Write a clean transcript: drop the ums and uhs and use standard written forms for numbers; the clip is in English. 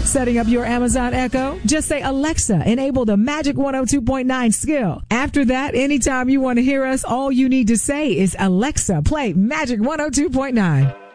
Setting up your Amazon Echo? Just say, Alexa, enable the Magic 102.9 skill. After that, anytime you want to hear us, all you need to say is, Alexa, play Magic 102.9.